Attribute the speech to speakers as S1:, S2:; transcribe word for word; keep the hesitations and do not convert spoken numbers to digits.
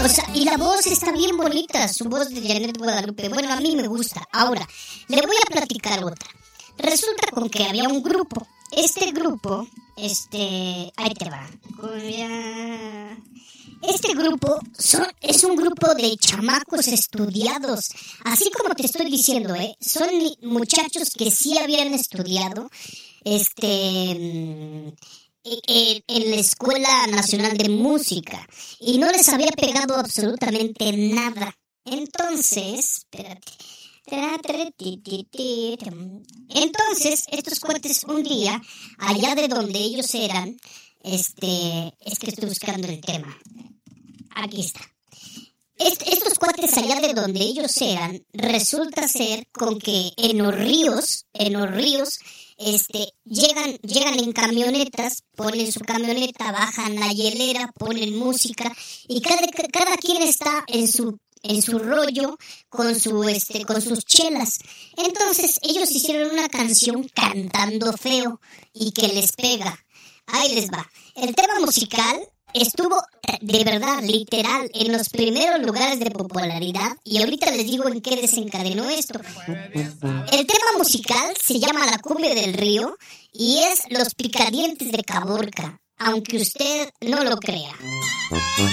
S1: O sea, y la voz está bien bonita, su voz de Janet Guadalupe. Bueno, a mí me gusta. Ahora, le voy a platicar otra. Resulta con que había un grupo. Este grupo, este... Ahí te va. Este grupo son, es un grupo de chamacos estudiados. Así como te estoy diciendo, ¿eh? Son muchachos que sí habían estudiado. Este... en la Escuela Nacional de Música y no les había pegado absolutamente nada. Entonces, espérate. Entonces, estos cuates un día, allá de donde ellos eran, este, es que estoy buscando el tema. Aquí está. Est- estos cuates allá de donde ellos eran, resulta ser con que en los ríos, en los ríos, este, llegan, llegan en camionetas, ponen su camioneta, bajan la hielera, ponen música, y cada, cada quien está en su, en su rollo, con su, este, con sus chelas. Entonces, ellos hicieron una canción cantando feo, y que les pega. Ahí les va. El tema musical estuvo de verdad, literal, en los primeros lugares de popularidad, y ahorita les digo en qué desencadenó esto. El tema musical se llama La Cumbia del Río y es Los Picadientes de Caborca, aunque usted no lo crea.